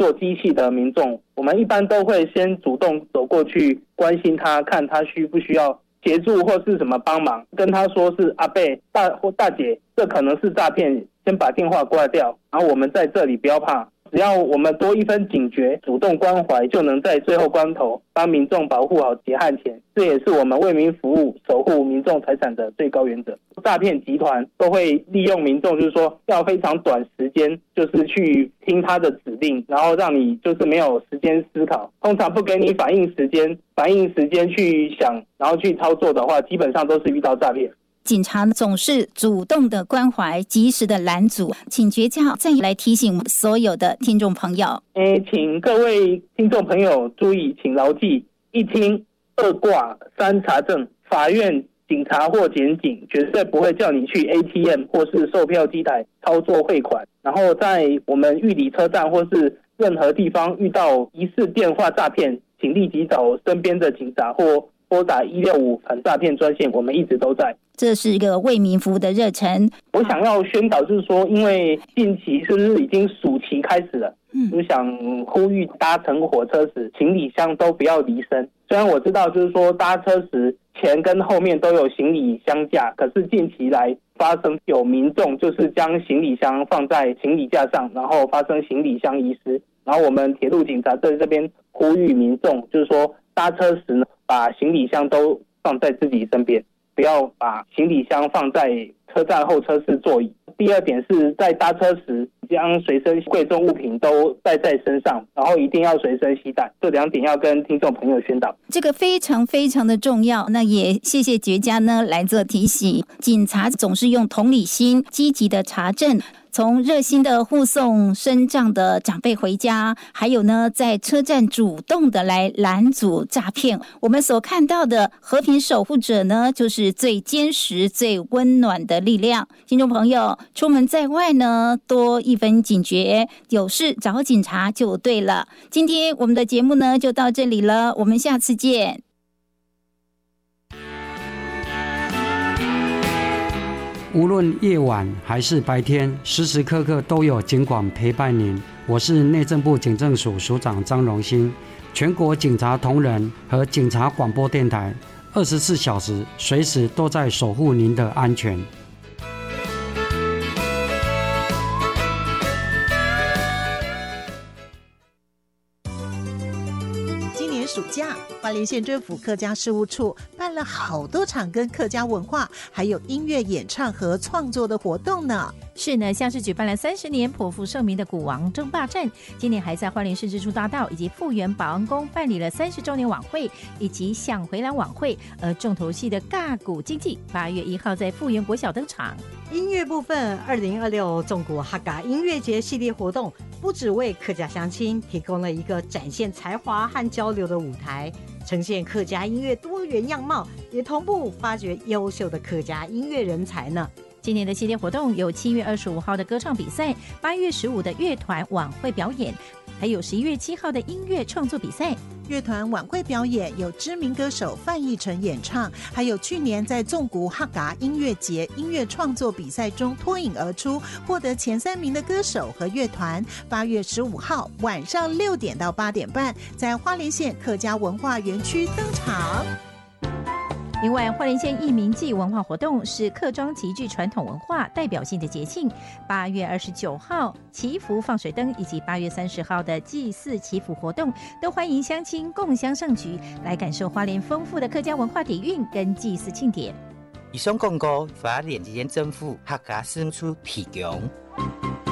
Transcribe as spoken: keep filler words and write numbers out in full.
作机器的民众，我们一般都会先主动走过去关心他，看他需不需要协助或是什么帮忙，跟他说是阿伯大或大姐，这可能是诈骗，先把电话挂掉，然后我们在这里不要怕，只要我们多一分警觉，主动关怀，就能在最后关头帮民众保护好血汗钱，这也是我们为民服务、守护民众财产的最高原则。诈骗集团都会利用民众，就是说要非常短时间，就是去听他的指令，然后让你就是没有时间思考，通常不给你反应时间，反应时间去想，然后去操作的话，基本上都是遇到诈骗。 警察总是主动的关怀，及时的拦阻，请绝教再来提醒所有的听众朋友。 诶，请各位听众朋友注意，请牢记：一听、二挂、三查证。法院、警察或检警绝对不会叫你去 A T M 或是售票机台操作汇款。然后在我们玉里车站或是任何地方遇到疑似电话诈骗，请立即找身边的警察或拨打一六五反诈骗专线，我们一直都在。 这是一个为民服务的热忱。 我想要宣导就是说，因为近期是不是已经暑期开始了，嗯，我想呼吁搭乘火车时行李箱都不要离身。虽然我知道就是说搭车时前跟后面都有行李箱架，可是近期来发生有民众就是将行李箱放在行李架上，然后发生行李箱遗失。然后我们铁路警察在这边呼吁民众，就是说搭车时呢，把行李箱都放在自己身边，不要把行李箱放在车站候车室座椅。第二点是在搭车时将随身贵重物品都带在身上，然后一定要随身携带，这两点要跟听众朋友宣导。 这个非常非常的重要，那也谢谢绝佳呢来做提醒。警察总是用同理心积极的查证，从热心的护送身障的长辈回家，还有呢在车站主动的来拦阻诈骗。我们所看到的和平守护者呢，就是最坚实最温暖的力量。听众朋友，出门在外呢，多一分警觉，有事找警察就对了。今天我们的节目呢就到这里了，我们下次见。 无论夜晚还是白天，时时刻刻都有警广陪伴您。我是内政部警政署署长张荣兴，全国警察同仁和警察广播电台，二十四小时随时都在守护您的安全。 暑假，花莲县政府客家事务处办了好多场跟客家文化还有音乐演唱和创作的活动呢。 是呢，像是举办了三十年颇负盛名的鼓王争霸战，今年还在花莲市支出大道以及富源保安宫办理了三十周年晚会以及想回蓝晚会。而重头戏的尬鼓经济八月一号在富源国小登场。 音乐部分，二零二六纵谷哈嘎音乐节系列活动不只为客家乡亲提供了一个展现才华和交流的舞台，呈现客家音乐多元样貌，也同步发掘优秀的客家音乐人才呢。 今年的系列活动有七月二十五号的歌唱比赛，八月十五的乐团晚会表演，还有十一月七号的音乐创作比赛。 乐团晚会表演有知名歌手范逸臣演唱，还有去年在纵谷哈嘎音乐节音乐创作比赛中脱颖而出获得前三名的歌手和乐团。八月十五号晚上六点到八点半，在花莲县客家文化园区登场。 另外，花莲县义民祭文化活动是客庄极具传统文化代表性的节庆。八月二十九号祈福放水灯以及八月三十号的祭祀祈福活动，都欢迎乡亲共襄盛举，来感受花莲丰富的客家文化底蕴跟祭祀庆典。 以上广告，花莲县政府客家事务处提供。